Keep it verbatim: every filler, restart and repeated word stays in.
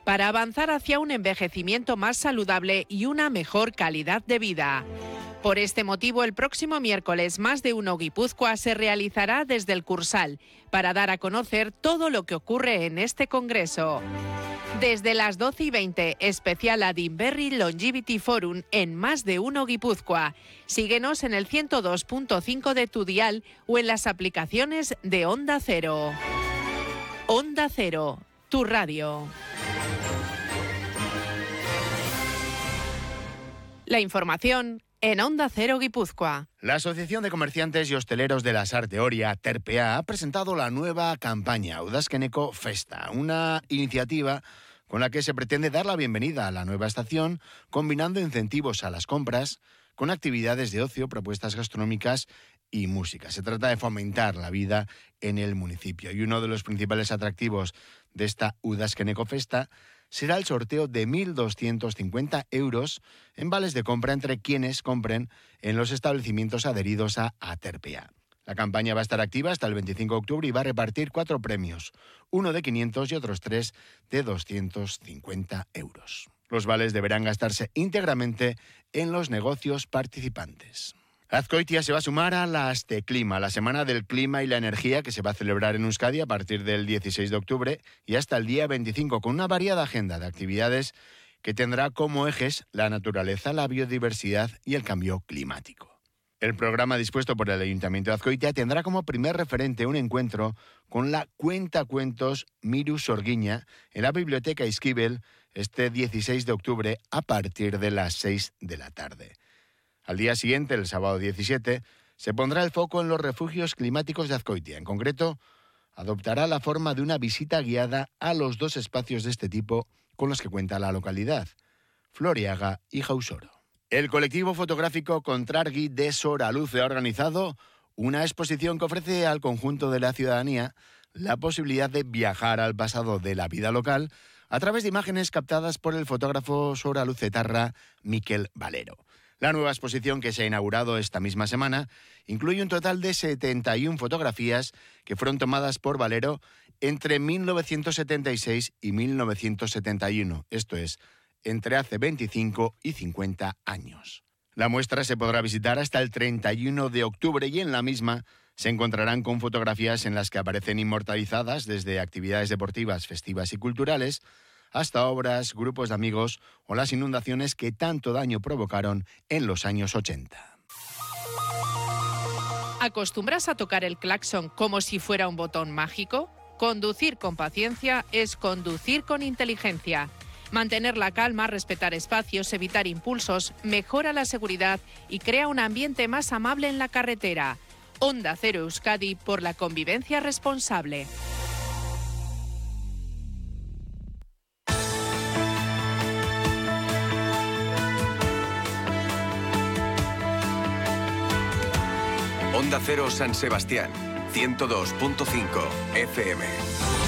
para avanzar hacia un envejecimiento más saludable y una mejor calidad de vida. Por este motivo, el próximo miércoles Más de Uno Guipúzcoa se realizará desde el Cursal para dar a conocer todo lo que ocurre en este congreso. Desde las doce y veinte, especial Adinberri Longevity Forum en Más de Uno Guipúzcoa. Síguenos en el ciento dos punto cinco de tu dial o en las aplicaciones de Onda Cero. Onda Cero, tu radio. La información en Onda Cero Guipúzcoa. La Asociación de Comerciantes y Hosteleros de la Sarte Oria, Terpea, ha presentado la nueva campaña Udazkeneko Festa, una iniciativa con la que se pretende dar la bienvenida a la nueva estación, combinando incentivos a las compras con actividades de ocio, propuestas gastronómicas y música. Se trata de fomentar la vida en el municipio y uno de los principales atractivos de esta Udazkeneko Festa será el sorteo de mil doscientos cincuenta euros en vales de compra entre quienes compren en los establecimientos adheridos a Aterpea. La campaña va a estar activa hasta el veinticinco de octubre y va a repartir cuatro premios, uno de quinientos y otros tres de doscientos cincuenta euros. Los vales deberán gastarse íntegramente en los negocios participantes. Azkoitia se va a sumar a la Asteclima, la Semana del Clima y la Energía, que se va a celebrar en Euskadi a partir del dieciséis de octubre y hasta el día veinticinco, con una variada agenda de actividades que tendrá como ejes la naturaleza, la biodiversidad y el cambio climático. El programa dispuesto por el Ayuntamiento de Azkoitia tendrá como primer referente un encuentro con la cuentacuentos Miru Sorguiña en la Biblioteca Izquibel este dieciséis de octubre a partir de las seis de la tarde. Al día siguiente, el sábado diecisiete, se pondrá el foco en los refugios climáticos de Azkoitia. En concreto, adoptará la forma de una visita guiada a los dos espacios de este tipo con los que cuenta la localidad, Floriaga y Jausoro. El colectivo fotográfico Contrargi de Soraluce ha organizado una exposición que ofrece al conjunto de la ciudadanía la posibilidad de viajar al pasado de la vida local a través de imágenes captadas por el fotógrafo soralucetarra Miquel Valero. La nueva exposición, que se ha inaugurado esta misma semana, incluye un total de setenta y una fotografías que fueron tomadas por Valero entre mil novecientos setenta y seis y mil novecientos setenta y uno, esto es, entre hace veinticinco y cincuenta años. La muestra se podrá visitar hasta el treinta y uno de octubre y en la misma se encontrarán con fotografías en las que aparecen inmortalizadas desde actividades deportivas, festivas y culturales, hasta obras, grupos de amigos o las inundaciones que tanto daño provocaron en los años ochenta. ¿Acostumbras a tocar el claxon como si fuera un botón mágico? Conducir con paciencia es conducir con inteligencia. Mantener la calma, respetar espacios, evitar impulsos, mejora la seguridad y crea un ambiente más amable en la carretera. Onda Cero Euskadi por la convivencia responsable. Onda Cero San Sebastián, ciento dos punto cinco F M.